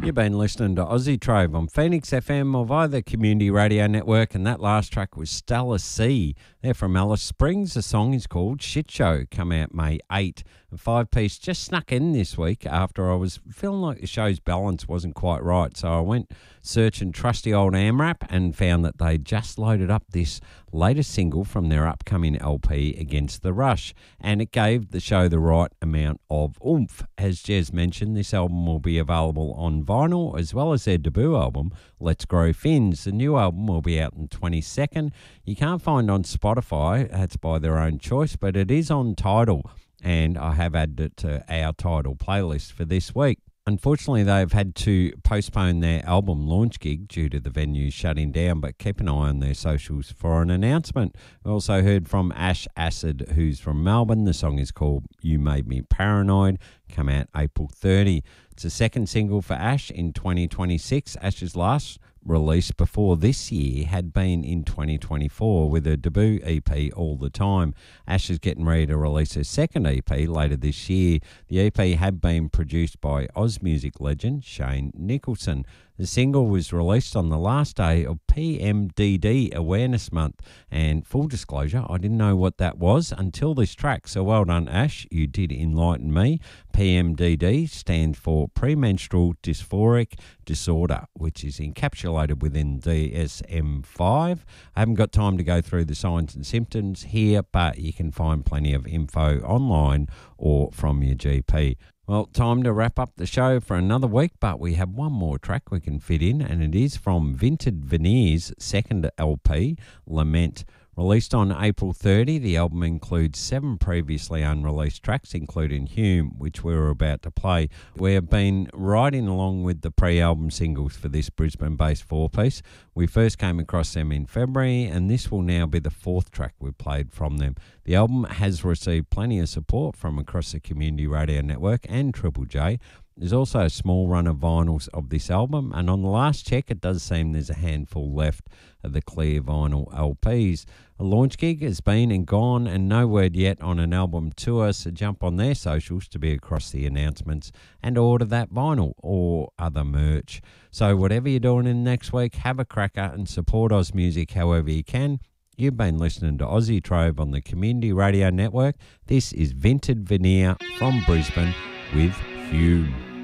You've been listening to Aussie Trove on Phoenix FM or via the Community Radio Network, and that last track was Stella C. They're from Alice Springs. The song is called Shit Show, come out May 8. A 5-piece just snuck in this week after I was feeling like the show's balance wasn't quite right, so I went searching trusty old AMRAP and found that they just loaded up this latest single from their upcoming LP, Against the Rush, and it gave the show the right amount of oomph. As Jez mentioned, this album will be available on vinyl as well as their debut album, Let's Grow Fins. The new album will be out on 22nd. You can't find on Spotify, that's by their own choice, but it is on Tidal, and I have added it to our Tidal playlist for this week. Unfortunately, they've had to postpone their album launch gig due to the venue shutting down, but keep an eye on their socials for an announcement. We also heard from Ash Acid, who's from Melbourne. The song is called You Made Me Paranoid, come out April 30. It's the second single for Ash in 2026. Ash's last release before this year had been in 2024 with her debut EP All the Time. Ash is getting ready to release her second EP later this year. The EP had been produced by Oz music legend Shane Nicholson. The single was released on the last day of PMDD Awareness Month, and full disclosure, I didn't know what that was until this track, so well done Ash, you did enlighten me. PMDD stands for Premenstrual Dysphoric Disorder, which is encapsulated within DSM-5. I haven't got time to go through the signs and symptoms here, but you can find plenty of info online or from your GP. Well, time to wrap up the show for another week, but we have one more track we can fit in, and it is from Vinted Veneer's second LP, Lament. Released on April 30, the album includes 7 previously unreleased tracks, including Hume, which we were about to play. We have been riding along with the pre-album singles for this Brisbane-based 4-piece. We first came across them in February, and this will now be the 4th track we've played from them. The album has received plenty of support from across the Community Radio Network and Triple J. There's also a small run of vinyls of this album, and on the last check it does seem there's a handful left of the clear vinyl LPs. A launch gig has been and gone, and no word yet on an album tour, so jump on their socials to be across the announcements and order that vinyl or other merch. So whatever you're doing in next week, have a cracker and support Oz music however you can. You've been listening to Aussie Trove on the Community Radio Network. This is Vinted Veneer from Brisbane with Hume.